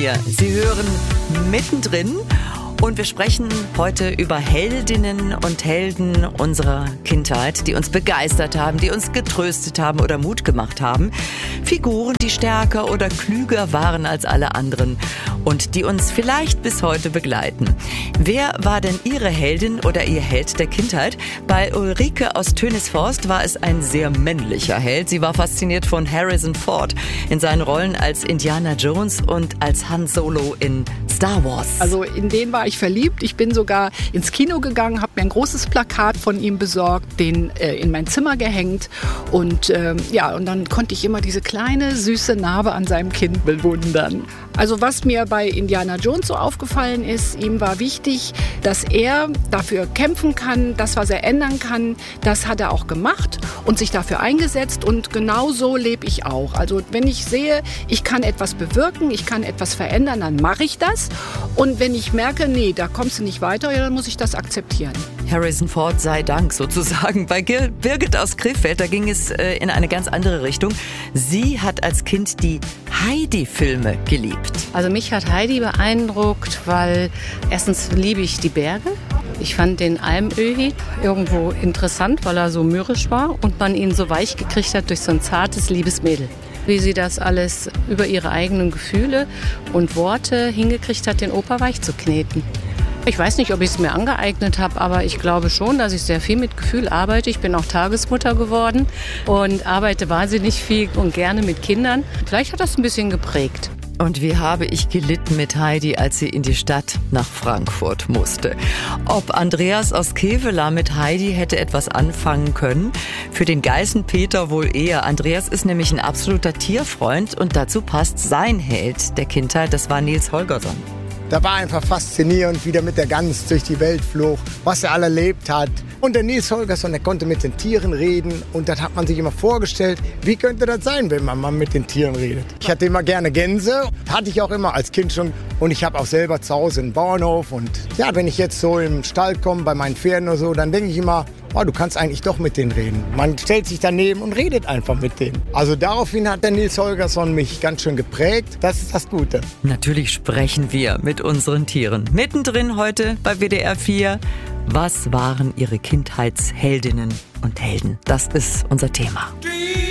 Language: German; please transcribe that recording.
mir. Sie hören mittendrin und wir sprechen heute über Heldinnen und Helden unserer Kindheit, die uns begeistert haben, die uns getröstet haben oder Mut gemacht haben. Figuren, die stärker oder klüger waren als alle anderen und die uns vielleicht bis heute begleiten. Wer war denn Ihre Heldin oder Ihr Held der Kindheit? Bei Ulrike aus Tönisforst war es ein sehr männlicher Held. Sie war fasziniert von Harrison Ford in seinen Rollen als Indiana Jones und als Han Solo in Star Wars. Also in den war ich verliebt. Ich bin sogar ins Kino gegangen, habe mir ein großes Plakat von ihm besorgt, den in mein Zimmer gehängt und und dann konnte ich immer diese kleine süße Narbe an seinem Kinn bewundern. Also was mir bei Indiana Jones so aufgefallen ist, ihm war wichtig, dass er dafür kämpfen kann, das, was er ändern kann, das hat er auch gemacht und sich dafür eingesetzt und genau so lebe ich auch. Also wenn ich sehe, ich kann etwas bewirken, ich kann etwas verändern, dann mache ich das und wenn ich merke, nee, da kommst du nicht weiter, ja, dann muss ich das akzeptieren. Harrison Ford sei Dank sozusagen. Bei Birgit aus Krefeld, da ging es in eine ganz andere Richtung. Sie hat als Kind die Heidi-Filme geliebt. Also mich hat Heidi beeindruckt, weil erstens liebe ich die Berge. Ich fand den Almöhi irgendwo interessant, weil er so mürrisch war und man ihn so weich gekriegt hat durch so ein zartes, liebes Mädel. Wie sie das alles über ihre eigenen Gefühle und Worte hingekriegt hat, den Opa weich zu kneten. Ich weiß nicht, ob ich es mir angeeignet habe, aber ich glaube schon, dass ich sehr viel mit Gefühl arbeite. Ich bin auch Tagesmutter geworden und arbeite wahnsinnig viel und gerne mit Kindern. Vielleicht hat das ein bisschen geprägt. Und wie habe ich gelitten mit Heidi, als sie in die Stadt nach Frankfurt musste. Ob Andreas aus Kevela mit Heidi hätte etwas anfangen können? Für den Geißenpeter wohl eher. Andreas ist nämlich ein absoluter Tierfreund und dazu passt sein Held der Kindheit, das war Nils Holgersson. Da war einfach faszinierend, wie der mit der Gans durch die Welt flog, was er alle erlebt hat. Und der Nils Holgersson, der konnte mit den Tieren reden. Und das hat man sich immer vorgestellt, wie könnte das sein, wenn man mal mit den Tieren redet. Ich hatte immer gerne Gänse, hatte ich auch immer als Kind schon. Und ich habe auch selber zu Hause einen Bauernhof. Und ja, wenn ich jetzt so im Stall komme, bei meinen Pferden oder so, dann denke ich immer, oh, du kannst eigentlich doch mit denen reden. Man stellt sich daneben und redet einfach mit denen. Also daraufhin hat der Nils Holgersson mich ganz schön geprägt. Das ist das Gute. Natürlich sprechen wir mit unseren Tieren. Mittendrin heute bei WDR 4. Was waren Ihre Kindheitsheldinnen und Helden? Das ist unser Thema.